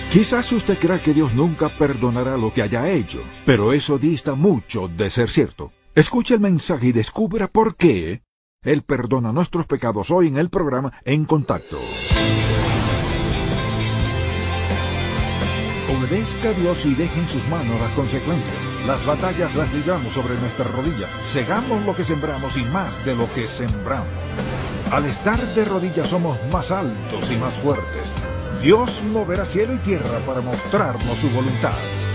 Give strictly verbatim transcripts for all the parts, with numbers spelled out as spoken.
Quizás usted crea que Dios nunca perdonará lo que haya hecho, pero eso dista mucho de ser cierto. Escuche el mensaje y descubra por qué Él perdona nuestros pecados hoy en el programa En Contacto. Obedezca a Dios y deje en sus manos las consecuencias. Las batallas las libramos sobre nuestra rodilla. Segamos lo que sembramos y más de lo que sembramos. Al estar de rodillas somos más altos y más fuertes. Dios moverá cielo y tierra para mostrarnos su voluntad.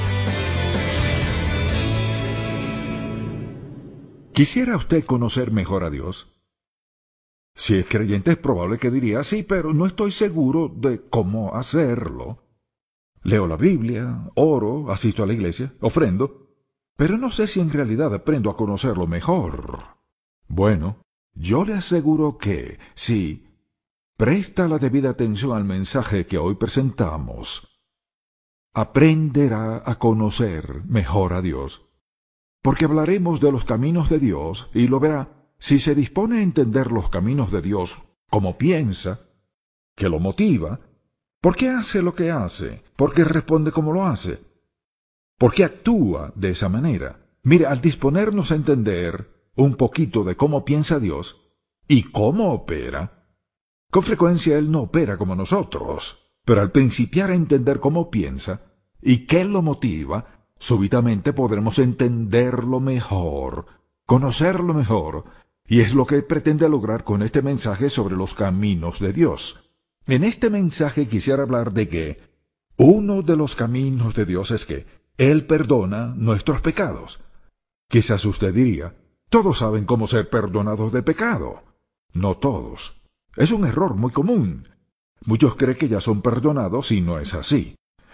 ¿Quisiera usted conocer mejor a Dios? Si es creyente es probable que diría sí, pero no estoy seguro de cómo hacerlo. Leo la Biblia, oro, asisto a la iglesia, ofrendo, pero no sé si en realidad aprendo a conocerlo mejor. Bueno, yo le aseguro que, si presta la debida atención al mensaje que hoy presentamos, aprenderá a conocer mejor a Dios. Porque hablaremos de los caminos de Dios y lo verá si se dispone a entender los caminos de Dios como piensa, que lo motiva. ¿Por qué hace lo que hace? ¿Por qué responde como lo hace? ¿Por qué actúa de esa manera? Mire, al disponernos a entender un poquito de cómo piensa Dios y cómo opera, con frecuencia Él no opera como nosotros, pero al principiar a entender cómo piensa y qué lo motiva, súbitamente podremos entenderlo mejor, conocerlo mejor, y es lo que pretende lograr con este mensaje sobre los caminos de Dios. En este mensaje quisiera hablar de que uno de los caminos de Dios es que Él perdona nuestros pecados. Quizás usted diría, todos saben cómo ser perdonados de pecado. No todos. Es un error muy común. Muchos creen que ya son perdonados y no es así.